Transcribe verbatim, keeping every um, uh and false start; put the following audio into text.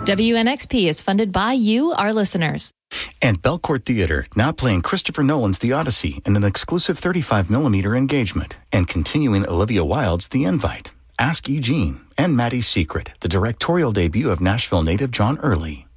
W N X P is funded by you, our listeners. And Belcourt Theater, now playing Christopher Nolan's The Odyssey in an exclusive thirty-five millimeter engagement, and continuing Olivia Wilde's The Invite, Ask E. Jean, and Maddie's Secret, the directorial debut of Nashville native John Early.